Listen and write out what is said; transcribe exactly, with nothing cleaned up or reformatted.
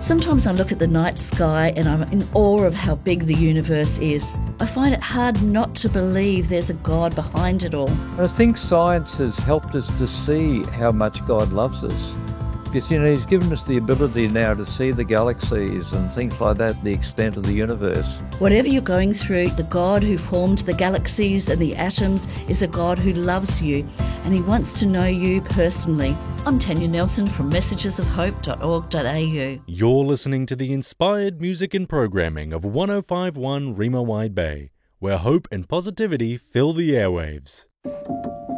Sometimes I look at the night sky and I'm in awe of how big the universe is. I find it hard not to believe there's a God behind it all. I think science has helped us to see how much God loves us. Because, you know, he's given us the ability now to see the galaxies and things like that, the extent of the universe. Whatever you're going through, the God who formed the galaxies and the atoms is a God who loves you and he wants to know you personally. I'm Tanya Nelson from messages of hope dot org dot a u. You're listening to the inspired music and programming of one oh five point one Rima Wide Bay, where hope and positivity fill the airwaves.